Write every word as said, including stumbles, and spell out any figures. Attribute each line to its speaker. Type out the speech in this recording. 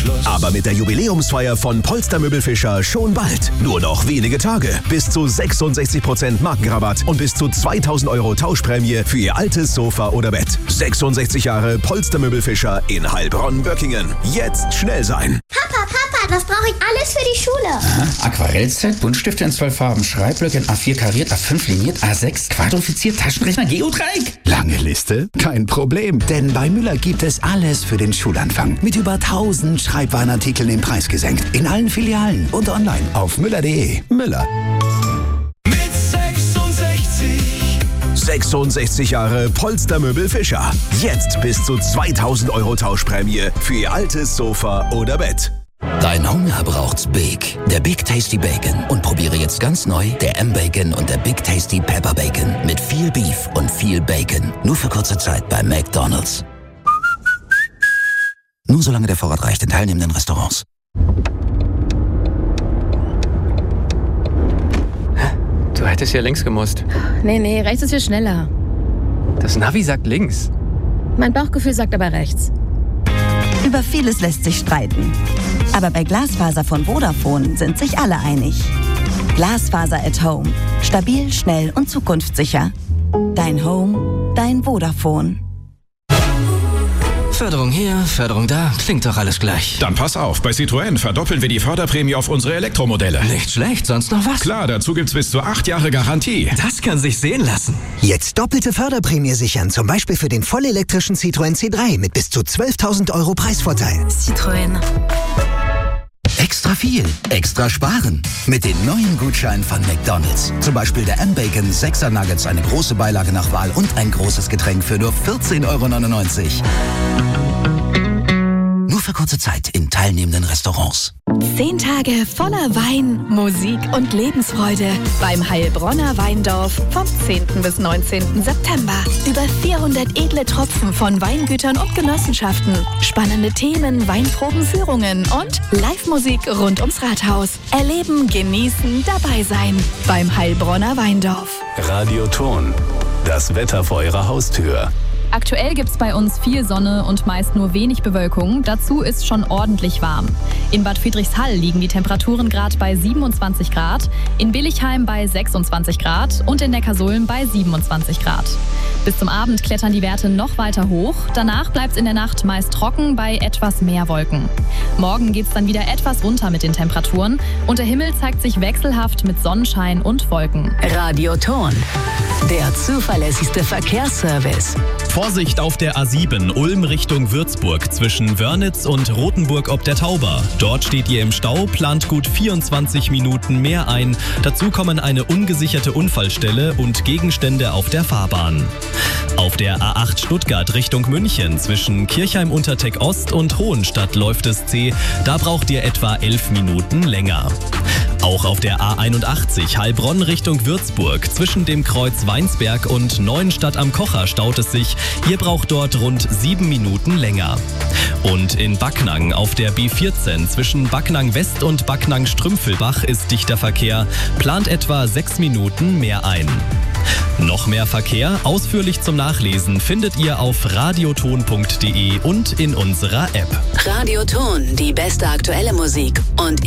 Speaker 1: Schluss.
Speaker 2: Aber mit der Jubiläumsfeier von Polstermöbel Fischer schon bald. Nur noch wenige Tage. Bis zu sechsundsechzig Prozent Markenrabatt und bis zu zweitausend Euro Tauschprämie für Ihr altes Sofa oder Bett. sechsundsechzig Jahre Polstermöbel Fischer in Heilbronn-Böckingen. Jetzt schnell sein.
Speaker 3: Papa, Papa, was brauche ich alles für die Schule?
Speaker 4: Aha. Aquarellset, Buntstifte in zwölf Farben, Schreibblöcke in A vier kariert, A fünf liniert, A sechs quadrifiziert, Taschenrechner, Geodreieck.
Speaker 5: Lange Liste? Kein Problem, denn bei Müller gibt es alles für den Schulanfang. Mit über tausend Schreibwarenartikeln im Preis gesenkt. In allen Filialen und online auf müller punkt de. Müller.
Speaker 1: Mit sechsundsechzig.
Speaker 2: sechsundsechzig Jahre Polstermöbel Fischer. Jetzt bis zu zweitausend Euro Tauschprämie für Ihr altes Sofa oder Bett.
Speaker 6: Dein Hunger braucht's Big. Der Big Tasty Bacon. Und probiere jetzt ganz neu der M-Bacon und der Big Tasty Pepper Bacon. Mit viel Beef und viel Bacon. Nur für kurze Zeit bei McDonald's. Nur solange der Vorrat reicht in teilnehmenden Restaurants.
Speaker 7: Du hättest ja links gemusst.
Speaker 8: Nee, nee, rechts ist viel schneller.
Speaker 7: Das Navi sagt links.
Speaker 8: Mein Bauchgefühl sagt aber rechts.
Speaker 9: Über vieles lässt sich streiten. Aber bei Glasfaser von Vodafone sind sich alle einig. Glasfaser at Home. Stabil, schnell und zukunftssicher. Dein Home, dein Vodafone.
Speaker 10: Förderung hier, Förderung da, klingt doch alles gleich.
Speaker 11: Dann pass auf, bei Citroën verdoppeln wir die Förderprämie auf unsere Elektromodelle.
Speaker 10: Nicht schlecht, sonst noch was?
Speaker 11: Klar, dazu gibt's bis zu acht Jahre Garantie.
Speaker 10: Das kann sich sehen lassen.
Speaker 12: Jetzt doppelte Förderprämie sichern, zum Beispiel für den vollelektrischen Citroën C drei mit bis zu zwölftausend Euro Preisvorteil.
Speaker 9: Citroën.
Speaker 6: Extra viel, extra sparen. Mit den neuen Gutscheinen von McDonald's. Zum Beispiel der M-Bacon, sechser Nuggets, eine große Beilage nach Wahl und ein großes Getränk für nur vierzehn Euro neunundneunzig. Nur für kurze Zeit in teilnehmenden Restaurants.
Speaker 13: Zehn Tage voller Wein, Musik und Lebensfreude beim Heilbronner Weindorf vom zehnten bis neunzehnten September. Über vierhundert edle Tropfen von Weingütern und Genossenschaften, spannende Themen, Weinproben, Führungen und Live-Musik rund ums Rathaus. Erleben, genießen, dabei sein beim Heilbronner Weindorf.
Speaker 14: Radioton, das Wetter vor Ihrer Haustür.
Speaker 15: Aktuell gibt's bei uns viel Sonne und meist nur wenig Bewölkung. Dazu ist schon ordentlich warm. In Bad Friedrichshall liegen die Temperaturen gerade bei siebenundzwanzig Grad, in Billichheim bei sechsundzwanzig Grad und in Neckarsulm bei siebenundzwanzig Grad. Bis zum Abend klettern die Werte noch weiter hoch. Danach bleibt's in der Nacht meist trocken bei etwas mehr Wolken. Morgen geht's dann wieder etwas runter mit den Temperaturen und der Himmel zeigt sich wechselhaft mit Sonnenschein und Wolken.
Speaker 16: Radioton, der zuverlässigste Verkehrsservice.
Speaker 17: Vorsicht auf der A sieben Ulm Richtung Würzburg zwischen Wörnitz und Rothenburg ob der Tauber. Dort steht ihr im Stau, plant gut vierundzwanzig Minuten mehr ein. Dazu kommen eine ungesicherte Unfallstelle und Gegenstände auf der Fahrbahn. Auf der A acht Stuttgart Richtung München zwischen Kirchheim-Unterteck Ost und Hohenstadt läuft es zäh. Da braucht ihr etwa elf Minuten länger. Auch auf der A einundachtzig Heilbronn Richtung Würzburg zwischen dem Kreuz Weinsberg und Neuenstadt am Kocher staut es sich. Ihr braucht dort rund sieben Minuten länger. Und in Backnang auf der B vierzehn zwischen Backnang West und Backnang Strümpfelbach ist dichter Verkehr. Plant etwa sechs Minuten mehr ein. Noch mehr Verkehr, ausführlich zum Nachlesen, findet ihr auf radioton punkt de und in unserer App.
Speaker 16: Radioton, die beste aktuelle Musik und